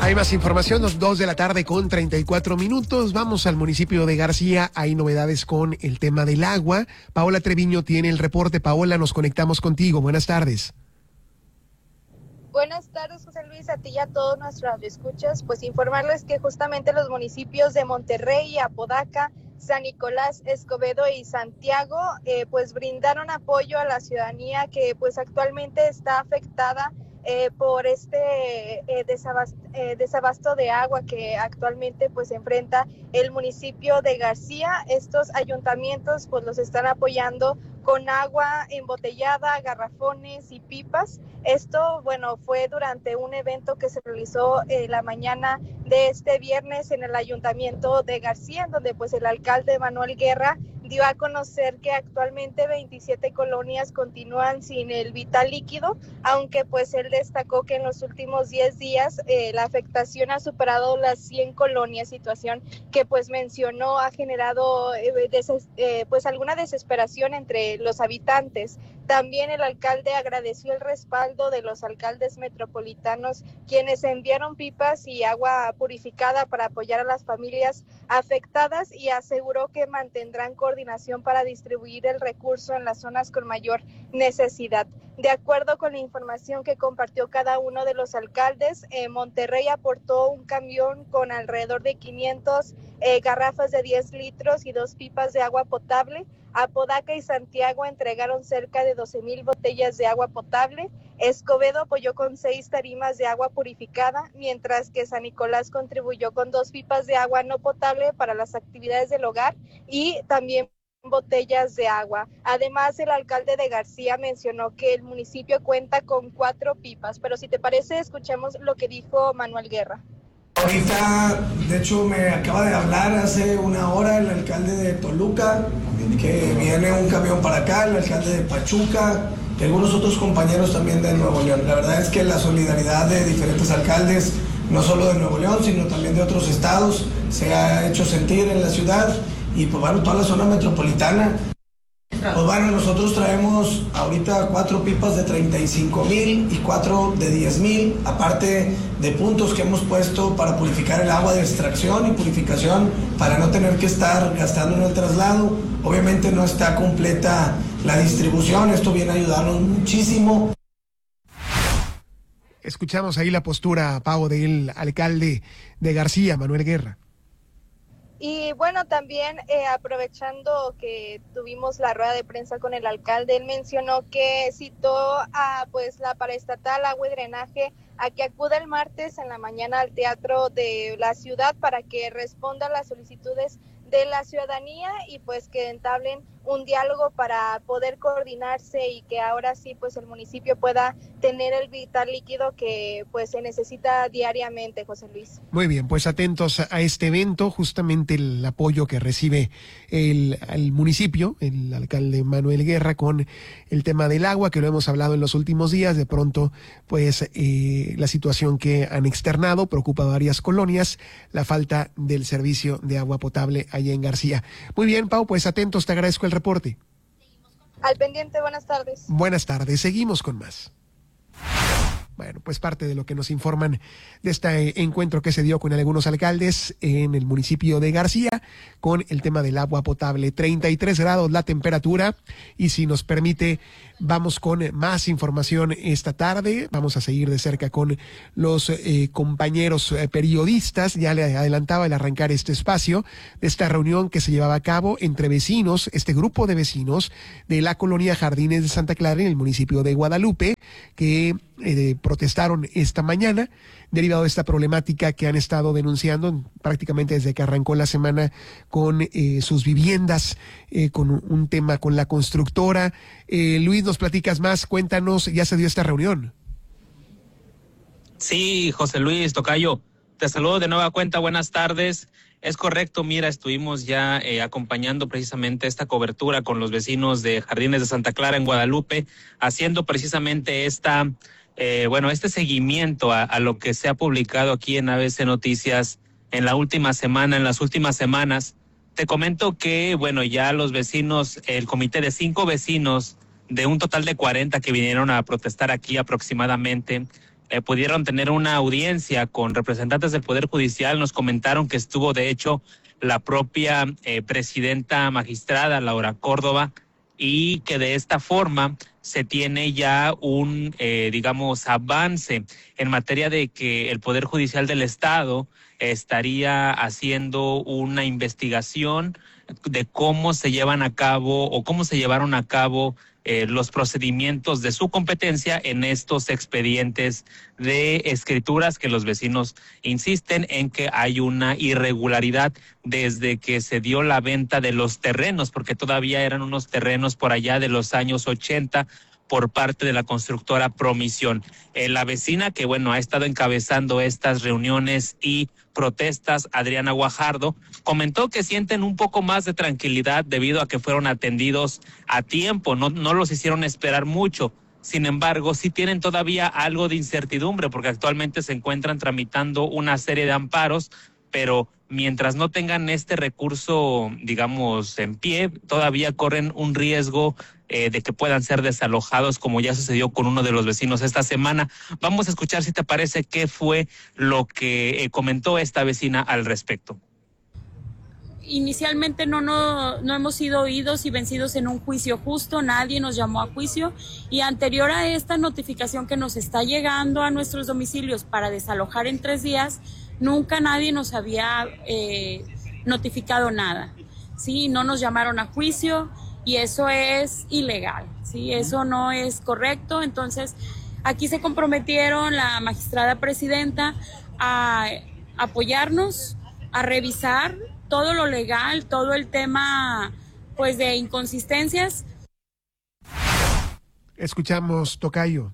Hay más información, 2 de la tarde con 34 minutos. Vamos al municipio de García. Hay novedades con el tema del agua. Paola Treviño tiene el reporte. Paola, nos conectamos contigo. Buenas tardes. Buenas tardes, José Luis, a ti y a todos nuestros radioescuchas. Pues informarles que justamente los municipios de Monterrey, Apodaca, San Nicolás, Escobedo y Santiago, pues brindaron apoyo a la ciudadanía que pues actualmente está afectada por este desabasto de agua que actualmente pues enfrenta el municipio de García. Estos ayuntamientos pues los están apoyando con agua embotellada, garrafones y pipas. Esto, bueno, fue durante un evento que se realizó la mañana de este viernes en el ayuntamiento de García, en donde pues el alcalde Manuel Guerra dio a conocer que actualmente 27 colonias continúan sin el vital líquido, aunque pues él destacó que en los últimos 10 días la afectación ha superado las 100 colonias, situación que pues mencionó ha generado pues alguna desesperación entre los habitantes. También el alcalde agradeció el respaldo de los alcaldes metropolitanos, quienes enviaron pipas y agua purificada para apoyar a las familias afectadas, y aseguró que mantendrán coordinación para distribuir el recurso en las zonas con mayor necesidad. De acuerdo con la información que compartió cada uno de los alcaldes, Monterrey aportó un camión con alrededor de 500 garrafas de 10 litros y 2 pipas de agua potable. Apodaca y Santiago entregaron cerca de 12,000 botellas de agua potable. Escobedo apoyó con 6 tarimas de agua purificada, mientras que San Nicolás contribuyó con 2 pipas de agua no potable para las actividades del hogar y también botellas de agua. Además, el alcalde de García mencionó que el municipio cuenta con 4 pipas, pero si te parece, escuchemos lo que dijo Manuel Guerra. Ahorita, de hecho, me acaba de hablar hace una hora el alcalde de Toluca, que viene un camión para acá, el alcalde de Pachuca, y algunos otros compañeros también de Nuevo León. La verdad es que la solidaridad de diferentes alcaldes, no solo de Nuevo León, sino también de otros estados, se ha hecho sentir en la ciudad y pues bueno, toda la zona metropolitana. Pues bueno, nosotros traemos ahorita 4 pipas de 35,000 y 4 de 10,000, aparte de puntos que hemos puesto para purificar el agua de extracción y purificación para no tener que estar gastando en el traslado. Obviamente no está completa la distribución, esto viene a ayudarnos muchísimo. Escuchamos ahí la postura, Pau, del alcalde de García, Manuel Guerra. Y bueno, también aprovechando que tuvimos la rueda de prensa con el alcalde, él mencionó que citó a pues la paraestatal Agua y Drenaje a que acuda el martes en la mañana al teatro de la ciudad para que responda a las solicitudes de la ciudadanía y pues que entablen un diálogo para poder coordinarse y que ahora sí pues el municipio pueda tener el vital líquido que pues se necesita diariamente, José Luis. Muy bien, pues atentos a este evento, justamente el apoyo que recibe el municipio, el alcalde Manuel Guerra, con el tema del agua, que lo hemos hablado en los últimos días. De pronto pues la situación que han externado preocupa a varias colonias, la falta del servicio de agua potable allá en García. Muy bien, Pau, pues atentos, te agradezco el reporte. Al pendiente, buenas tardes. Buenas tardes, seguimos con más. Bueno, pues parte de lo que nos informan de este encuentro que se dio con algunos alcaldes en el municipio de García con el tema del agua potable. 33 grados la temperatura, y si nos permite vamos con más información esta tarde. Vamos a seguir de cerca con los compañeros periodistas. Ya le adelantaba el arrancar este espacio de esta reunión que se llevaba a cabo entre vecinos, este grupo de vecinos de la colonia Jardines de Santa Clara en el municipio de Guadalupe, que protestaron esta mañana derivado de esta problemática que han estado denunciando prácticamente desde que arrancó la semana con sus viviendas, con un tema con la constructora. Luis, nos platicas más, cuéntanos, ya se dio esta reunión. Sí, José Luis, tocayo, te saludo de nueva cuenta, buenas tardes. Es correcto, mira, estuvimos ya acompañando precisamente esta cobertura con los vecinos de Jardines de Santa Clara en Guadalupe, haciendo precisamente este seguimiento a lo que se ha publicado aquí en ABC Noticias en las últimas semanas. Te comento que, ya los vecinos, el comité de 5 vecinos de un total de 40 que vinieron a protestar aquí aproximadamente, pudieron tener una audiencia con representantes del Poder Judicial. Nos comentaron que estuvo, de hecho, la propia presidenta magistrada, Laura Córdoba, y que de esta forma se tiene ya un, avance en materia de que el Poder Judicial del Estado estaría haciendo una investigación de cómo se llevan a cabo o cómo se llevaron a cabo los procedimientos de su competencia en estos expedientes de escrituras que los vecinos insisten en que hay una irregularidad desde que se dio la venta de los terrenos, porque todavía eran unos terrenos por allá de los años 80 por parte de la constructora Promisión. La vecina que, ha estado encabezando estas reuniones y protestas, Adriana Guajardo, comentó que sienten un poco más de tranquilidad debido a que fueron atendidos a tiempo, no los hicieron esperar mucho. Sin embargo, sí tienen todavía algo de incertidumbre porque actualmente se encuentran tramitando una serie de amparos, pero mientras no tengan este recurso, en pie, todavía corren un riesgo de que puedan ser desalojados, como ya sucedió con uno de los vecinos esta semana. Vamos a escuchar, si te parece, qué fue lo que comentó esta vecina al respecto. Inicialmente no hemos sido oídos y vencidos en un juicio justo, nadie nos llamó a juicio, y anterior a esta notificación que nos está llegando a nuestros domicilios para desalojar en 3 días, nunca nadie nos había notificado nada, ¿sí? No nos llamaron a juicio y eso es ilegal, ¿sí? Eso no es correcto. Entonces, aquí se comprometieron la magistrada presidenta a apoyarnos, a revisar todo lo legal, todo el tema, de inconsistencias. Escuchamos, tocayo.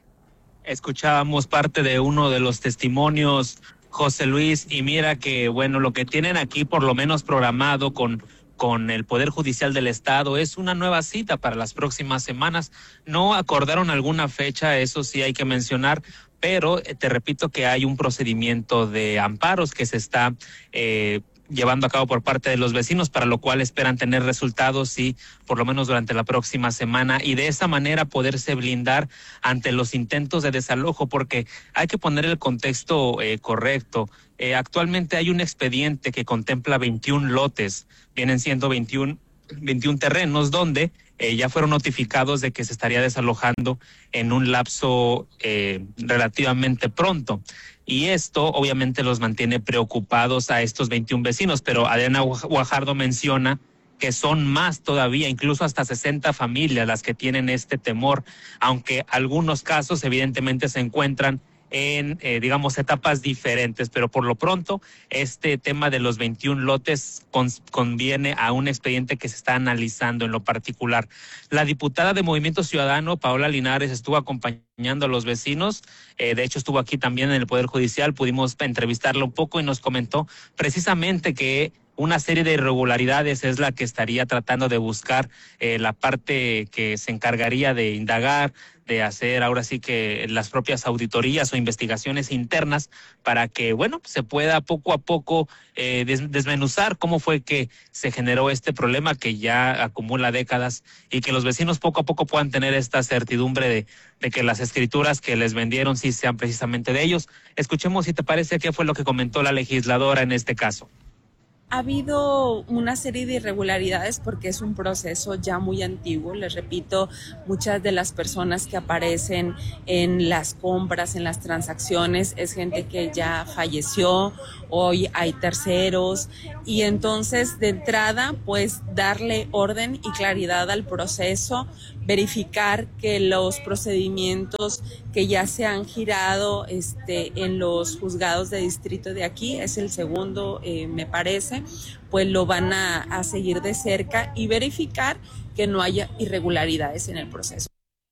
Escuchábamos parte de uno de los testimonios, José Luis, y mira que, lo que tienen aquí por lo menos programado con el Poder Judicial del Estado es una nueva cita para las próximas semanas. No acordaron alguna fecha, eso sí hay que mencionar, pero te repito que hay un procedimiento de amparos que se está llevando a cabo por parte de los vecinos, para lo cual esperan tener resultados, sí, por lo menos durante la próxima semana, y de esa manera poderse blindar ante los intentos de desalojo, porque hay que poner el contexto correcto. Actualmente hay un expediente que contempla 21 lotes, vienen siendo 21 terrenos donde ya fueron notificados de que se estaría desalojando en un lapso relativamente pronto. Y esto obviamente los mantiene preocupados a estos 21 vecinos, pero Adriana Guajardo menciona que son más todavía, incluso hasta 60 familias las que tienen este temor, aunque algunos casos evidentemente se encuentran en, etapas diferentes, pero por lo pronto este tema de los 21 lotes conviene a un expediente que se está analizando en lo particular. La diputada de Movimiento Ciudadano, Paola Linares, estuvo acompañando a los vecinos, de hecho estuvo aquí también en el Poder Judicial, pudimos entrevistarla un poco y nos comentó precisamente que una serie de irregularidades es la que estaría tratando de buscar la parte que se encargaría de indagar, de hacer ahora sí que las propias auditorías o investigaciones internas para que, se pueda poco a poco desmenuzar cómo fue que se generó este problema que ya acumula décadas y que los vecinos poco a poco puedan tener esta certidumbre de que las escrituras que les vendieron sí sean precisamente de ellos. Escuchemos, si te parece, qué fue lo que comentó la legisladora en este caso. Ha habido una serie de irregularidades porque es un proceso ya muy antiguo. Les repito, muchas de las personas que aparecen en las compras, en las transacciones, es gente que ya falleció, hoy hay terceros, y entonces de entrada, darle orden y claridad al proceso, verificar que los procedimientos que ya se han girado en los juzgados de distrito de aquí, es el segundo, me parece, lo van a seguir de cerca y verificar que no haya irregularidades en el proceso.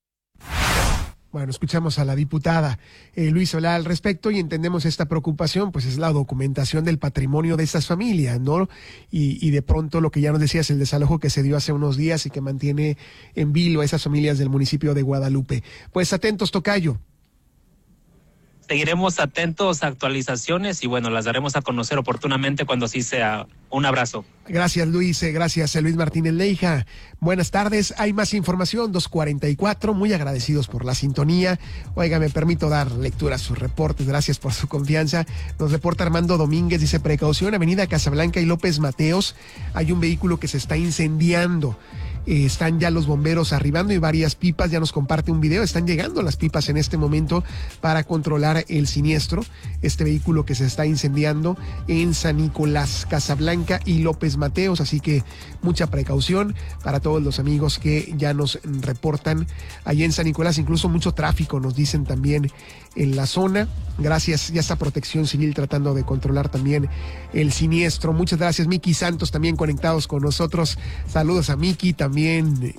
Bueno, escuchamos a la diputada Luis Solá al respecto y entendemos esta preocupación, es la documentación del patrimonio de estas familias, ¿no? Y de pronto lo que ya nos decías, el desalojo que se dio hace unos días y que mantiene en vilo a esas familias del municipio de Guadalupe. Atentos, tocayo. Seguiremos atentos a actualizaciones y bueno, las daremos a conocer oportunamente cuando así sea. Un abrazo. Gracias, Luis. Gracias, Luis Martínez Leija. Buenas tardes. Hay más información, 2:44. Muy agradecidos por la sintonía. Oiga, me permito dar lectura a sus reportes. Gracias por su confianza. Nos reporta Armando Domínguez. Dice, precaución, Avenida Casablanca y López Mateos. Hay un vehículo que se está incendiando. Están ya los bomberos arribando y varias pipas, ya nos comparte un video, están llegando las pipas en este momento para controlar el siniestro, este vehículo que se está incendiando en San Nicolás, Casablanca y López Mateos, así que mucha precaución para todos los amigos que ya nos reportan allí en San Nicolás, incluso mucho tráfico nos dicen también en la zona. Gracias, ya está Protección Civil tratando de controlar también el siniestro. Muchas gracias, Miki Santos, también conectados con nosotros. Saludos a Miki, también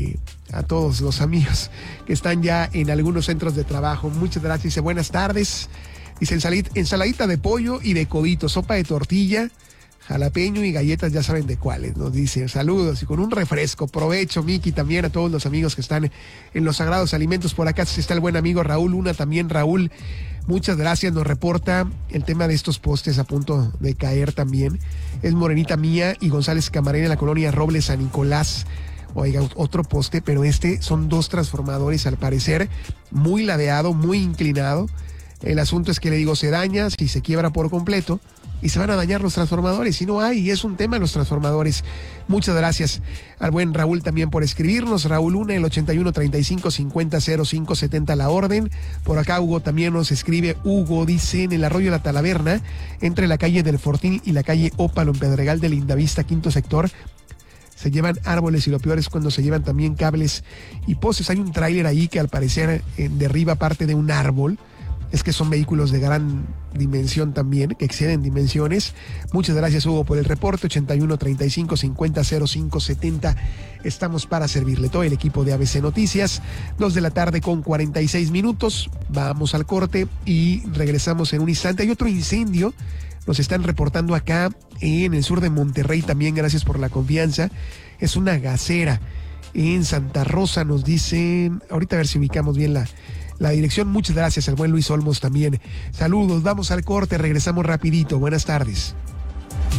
a todos los amigos que están ya en algunos centros de trabajo. Muchas gracias. Dice, buenas tardes. Dice, ensaladita de pollo y de codito, sopa de tortilla, jalapeño y galletas, ya saben de cuáles, nos dice. Saludos y con un refresco. Provecho, Miki, también a todos los amigos que están en los Sagrados Alimentos. Por acá está el buen amigo Raúl Luna, también Raúl, muchas gracias. Nos reporta el tema de estos postes a punto de caer también. Es Morenita Mía y González Camarena en la colonia Robles, San Nicolás. Oiga, otro poste, pero son 2 transformadores al parecer, muy ladeado, muy inclinado. El asunto es que le digo, se daña, si se quiebra por completo, y se van a dañar los transformadores, y no hay, y es un tema los transformadores. Muchas gracias al buen Raúl también por escribirnos. Raúl Luna, el 81 35 50 05 70 la orden. Por acá Hugo también nos escribe. Hugo dice, en el arroyo de la Talaverna, entre la calle del Fortín y la calle Ópalo en Pedregal de Lindavista, quinto sector, se llevan árboles y lo peor es cuando se llevan también cables y postes. Hay un tráiler ahí que al parecer derriba parte de un árbol. Es que son vehículos de gran dimensión también, que exceden dimensiones. Muchas gracias, Hugo, por el reporte. 81 35 50 05 70. Estamos para servirle. Todo el equipo de ABC Noticias. 2 de la tarde con 46 minutos. Vamos al corte y regresamos en un instante. Hay otro incendio. Nos están reportando acá en el sur de Monterrey también. Gracias por la confianza. Es una gasera en Santa Rosa, nos dicen. Ahorita a ver si ubicamos bien la dirección. Muchas gracias al buen Luis Olmos también. Saludos, vamos al corte, regresamos rapidito. Buenas tardes.